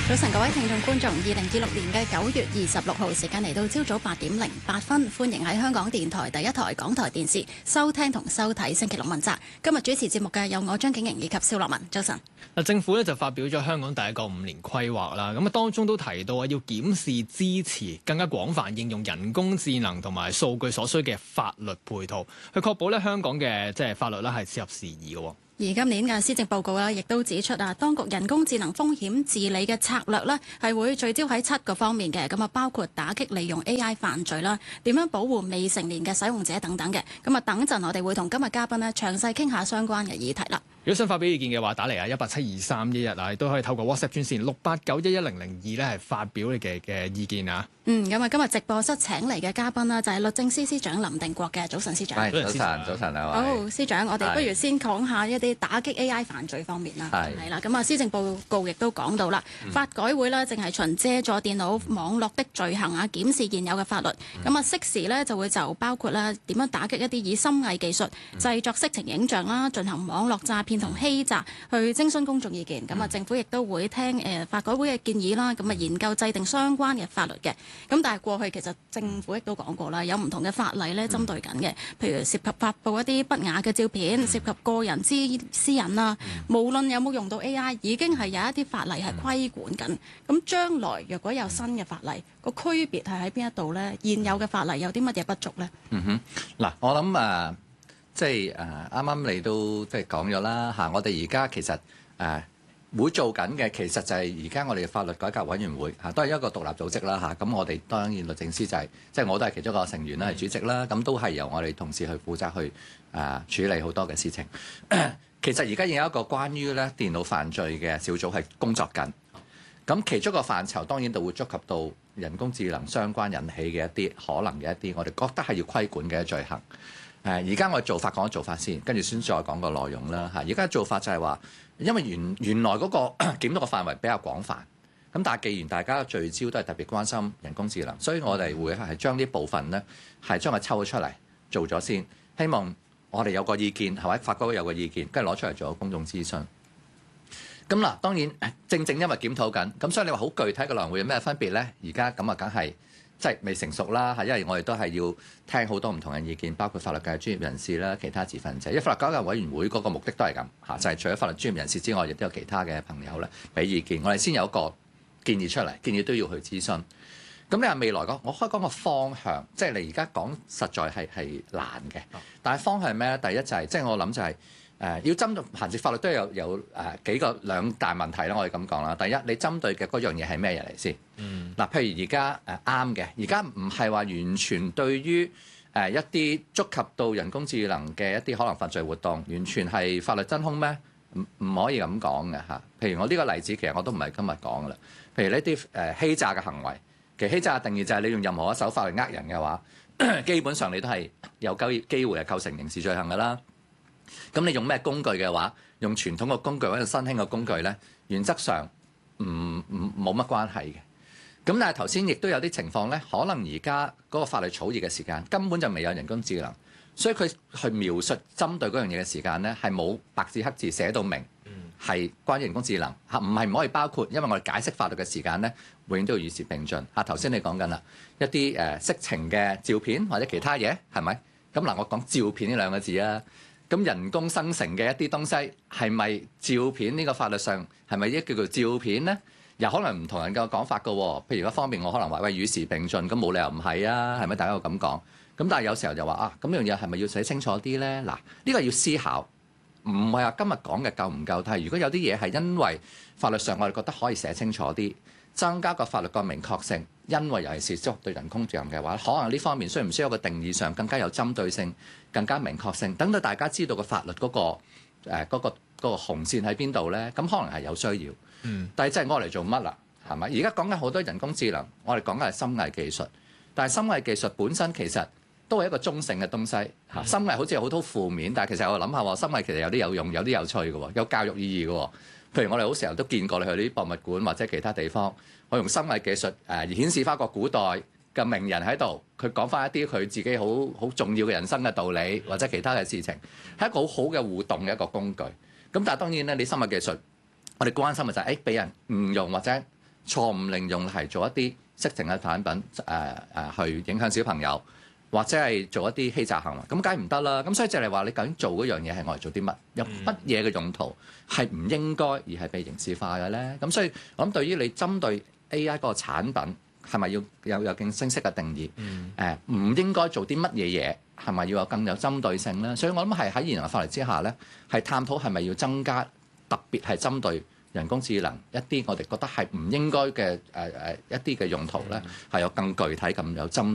早晨，各位聽眾觀眾，2026年嘅9月26號時間嚟到朝早8點08分，歡迎喺香港電台第一台港台電視收聽同收睇星期六問責。今日主持節目嘅有我張景瑩以及蕭樂文。早晨。 政府咧就發表咗香港第一個5年規劃啦，咁當中都提到要檢視支持更加廣泛應用人工智能同埋數據所需嘅法律配套，去確保咧香港嘅法律咧係切合時宜嘅。 而今年嘅施政報告亦都指出當局人工智能風險治理嘅策略係會聚焦喺7個方面嘅，咁包括打擊利用 AI 犯罪啦，點樣保護未成年嘅使用者等等嘅。咁等陣我哋會同今日嘉賓詳細傾下相關嘅議題啦。 如果想發表意見嘅話，打嚟1872311啊，亦都可以透過 WhatsApp 專線689110002咧係發表你嘅意見啊。 咁今日直播室請嚟嘅嘉賓啦，就係律政司司長林定國嘅。早晨，司長。 早晨啊。 好，司長，我哋不如先講下一啲打擊 AI 犯罪方面啦。係啦，咁啊，施政報告亦都講到啦，法改會呢正係循借助電腦網絡的罪行檢視現有嘅法律。咁適時呢就會就包括啦點樣打擊一啲以深偽技術製作色情影像啦，進行網絡詐騙同欺詐，去徵詢公眾意見。咁政府亦都會聽法改會嘅建議啦，咁研究制定相關嘅法律嘅。咁但係過去其實政府亦都講過啦，有唔同嘅法例咧針對緊嘅，譬如涉及發布一啲不雅嘅照片，涉及個人私隱啦。無論有冇用到 AI， 已經係有一啲法例係規管緊。咁將來若果有新嘅法例，個區別係喺邊一度咧？現有嘅法例有啲乜嘢不足咧？ 嗱，我諗啱啱你都講咗啦嚇，我哋而家其實會做緊嘅，其實就係而家我哋嘅法律改革委員會都係一個獨立組織啦嚇。咁我哋當然律政司就係我都係其中一個成員啦，係主席啦。咁都係由我哋同事去負責去處理好多嘅事情。其實而家已經有一個關於咧電腦犯罪嘅小組係工作緊。咁其中一個範疇當然就會觸及到人工智能相關引起嘅一啲可能嘅一啲我哋覺得係要規管嘅罪行。而家我哋做法講咗做法先，跟住先再講個內容啦嚇。而家做法就係話，因為原來嗰個檢討嘅範圍比較廣泛，咁但係既然大家聚焦都係特別關心人工智能，所以我哋會係將呢部分呢係將佢抽咗出嚟做咗先，希望我哋有個意見，係咪法改會有個意見，跟住攞出嚟做個公眾諮詢。咁嗱，當然正因為檢討緊，咁所以你話好具體嘅內容會有咩分別呢？而家咁啊，梗係未成熟啦嚇，因為我哋都係要聽好多唔同嘅意見，包括法律界專業人士啦、其他持份者。因為法律改革委員會嗰個目的都係咁嚇，就係除咗法律專業人士之外，亦都有其他嘅朋友咧俾意見。我哋先有一個建議出嚟，建議都要去諮詢。咁你話未來我可以講個方向，即係你而家講實在係難嘅，但係方向係咩咧？第一就係我諗就係要針對行政法律都有兩大問題啦。我哋咁講啦，第一你針對嘅嗰樣嘢係咩嘢嚟先？嗱，譬如而家啱嘅，而家唔係話完全對於一啲觸及到人工智能嘅一啲可能犯罪活動，完全係法律真空咩？唔可以咁講嘅嚇。譬如我呢個例子，其實我都唔係今日講噶啦。譬如呢啲欺詐嘅行為，其實欺詐嘅定義就係你用任何一手法嚟呃人嘅話，基本上你都係有機會係構成刑事罪行噶啦。咁你用咩工具嘅話，用傳統嘅工具或者新興嘅工具咧，原則上冇乜關係嘅。咁但係頭先亦都有啲情況咧，可能而家嗰個法律草擬嘅時間根本就未有人工智能，所以佢去描述針對嗰樣嘢嘅時間咧，係冇白紙黑字寫到明係關於人工智能嚇，唔可以包括，因為我哋解釋法律嘅時間咧，永遠都要與時並進嚇。頭先你講緊啦，一啲色情嘅照片或者其他嘢係咪？咁嗱，我講照片呢兩個字啊。咁人工生成嘅一啲東西係咪照片？呢個法律上係咪一叫做照片呢？又可能唔同人嘅講法㗎喎。譬如一方面我可能話喂，與時並進，咁冇理由唔係啊，係咪？大家會咁講。咁但係有時候就話咁樣嘢係咪要寫清楚啲呢？嗱，呢個要思考，唔係話今日講嘅夠唔夠。但係如果有啲嘢係因為法律上我哋覺得可以寫清楚啲，增加個法律個明確性，因為尤其是對人工智能嘅話，可能呢方面需唔需要個定義上更加有針對性、更加明確性，等到大家知道個法律嗰個紅線喺邊度呢？咁可能係有需要。但係即係我嚟做乜啦？係咪？而家講緊好多人工智能，我哋講緊係深偽技術，但係深偽技術本身其實都係一個中性嘅東西嚇。深偽好似有好多負面，但係其實我諗下話，深偽其實有啲有用，有啲有趣嘅喎，有教育意義嘅喎。譬如我哋好成日都見過你去啲博物館或者其他地方，我用深偽技術顯示翻個古代嘅名人喺度，佢講翻一啲佢自己好重要嘅人生嘅道理或者其他嘅事情，係一個好好嘅互動嘅一個工具。咁但係當然咧，你深偽技術，我哋關心嘅就係俾人誤用或者錯誤利用係做一啲色情嘅產品去影響小朋友，或者係做一啲欺詐行為，咁梗係唔得啦。咁所以就係話你究竟做嗰樣嘢係愛嚟做啲乜？有乜嘢嘅用途係唔應該而係被刑事化嘅咧？咁所以我諗對於你針對 AI 嗰個產品係咪要有更清晰嘅定義？唔應該做啲乜嘢嘢？係咪要有更有針對性咧？所以我諗係喺現行法例之下咧，係探討係咪要增加，特別係針對人工智能一啲我哋覺得係唔應該嘅一啲嘅用途咧，係有更具體、咁有針